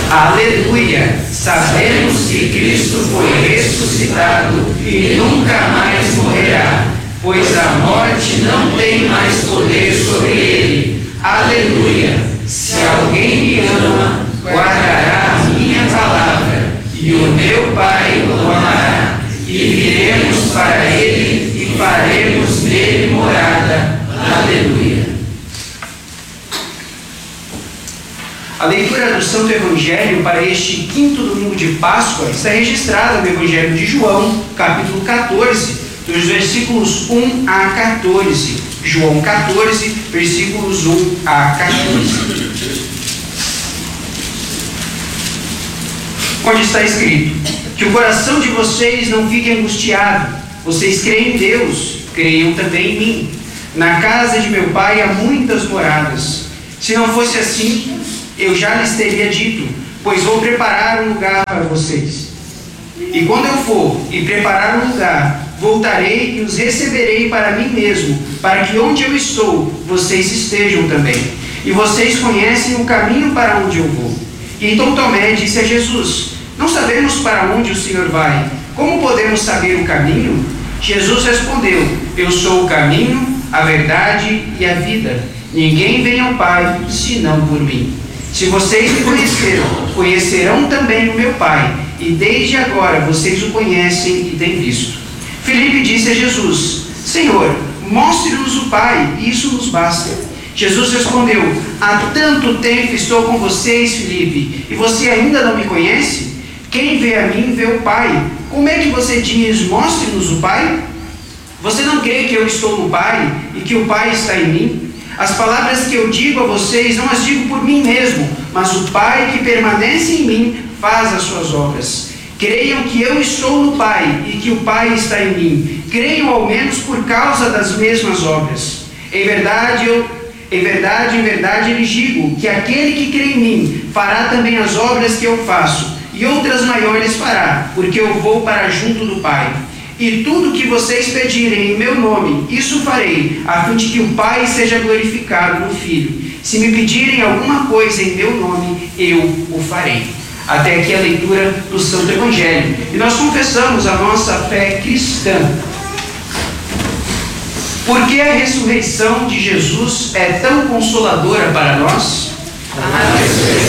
Aleluia! Sabemos que Cristo foi ressuscitado e nunca mais morrerá, pois a morte não tem mais poder sobre ele. Aleluia! Se alguém me ama, guardará a minha palavra, e o meu Pai o amará, e viremos para ele e faremos nele morada. Aleluia! A leitura do Santo Evangelho para este 5º domingo de Páscoa está registrada no Evangelho de João, capítulo 14, dos versículos 1 a 14. João 14, versículos 1 a 14. Onde está escrito: que o coração de vocês não fique angustiado. Vocês creem em Deus, creiam também em mim. Na casa de meu Pai há muitas moradas. Se não fosse assim, eu já lhes teria dito, pois vou preparar um lugar para vocês. E quando eu for e preparar um lugar, voltarei e os receberei para mim mesmo, para que onde eu estou, vocês estejam também. E vocês conhecem o caminho para onde eu vou. E então Tomé disse a Jesus: não sabemos para onde o Senhor vai. Como podemos saber o caminho? Jesus respondeu: eu sou o caminho, a verdade e a vida. Ninguém vem ao Pai, senão por mim. Se vocês me conheceram, conhecerão também o meu Pai, e desde agora vocês o conhecem e têm visto. Filipe disse a Jesus: Senhor, mostre-nos o Pai, isso nos basta. Jesus respondeu: há tanto tempo estou com vocês, Filipe, e você ainda não me conhece? Quem vê a mim, vê o Pai. Como é que você diz: mostre-nos o Pai? Você não crê que eu estou no Pai e que o Pai está em mim? As palavras que eu digo a vocês não as digo por mim mesmo, mas o Pai que permanece em mim faz as suas obras. Creiam que eu estou no Pai e que o Pai está em mim. Creiam ao menos por causa das mesmas obras. Em verdade, lhes digo que aquele que crê em mim fará também as obras que eu faço, e outras maiores fará, porque eu vou para junto do Pai. E tudo que vocês pedirem em meu nome, isso farei, a fim de que o Pai seja glorificado no Filho. Se me pedirem alguma coisa em meu nome, eu o farei. Até aqui a leitura do Santo Evangelho. E nós confessamos a nossa fé cristã. Por que a ressurreição de Jesus é tão consoladora para nós? A ressurreição